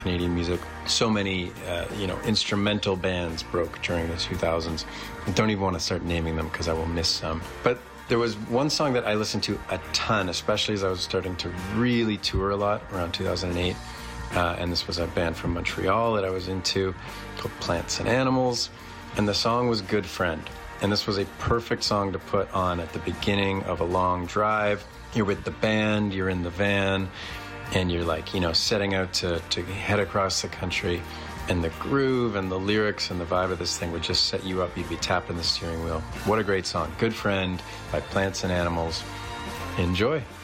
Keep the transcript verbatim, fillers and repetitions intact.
Canadian music. So many, uh, you know, instrumental bands broke during the two thousands. I don't even want to start naming them because I will miss some. But there was one song that I listened to a ton, especially as I was starting to really tour a lot around two thousand eight. Uh, and this was a band from Montreal that I was into called Plants and Animals. And the song was Good Friend. And this was a perfect song to put on at the beginning of a long drive. You're with the band, you're in the van, and you're like, you know, setting out to, to head across the country. And the groove and the lyrics and the vibe of this thing would just set you up. You'd be tapping the steering wheel. What a great song. Good Friend by Plants and Animals. Enjoy.